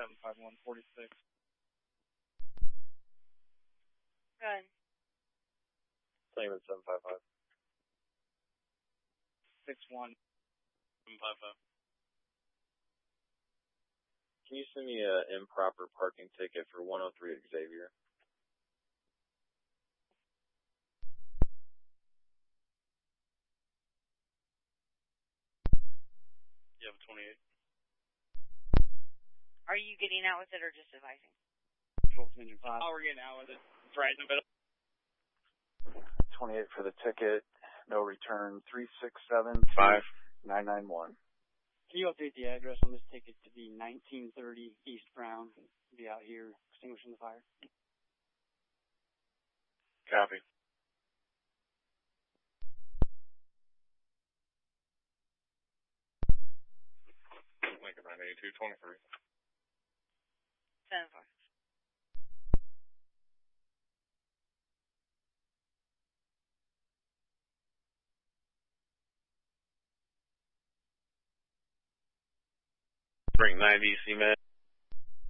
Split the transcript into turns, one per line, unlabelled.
75146.
Go ahead.
Same as 755.
755.
Can you send me an improper parking ticket for 103 Xavier?
You have a 28.
Are you getting out with it or just advising?
Oh, we're getting out with it. It's right in the middle.
28 for the ticket. No return. 367-991.
Can you update the address on this ticket to be 1930 East Brown? Be out here extinguishing the fire.
Copy. Lincoln 98223.
7-4.
Bring 90 CMAD.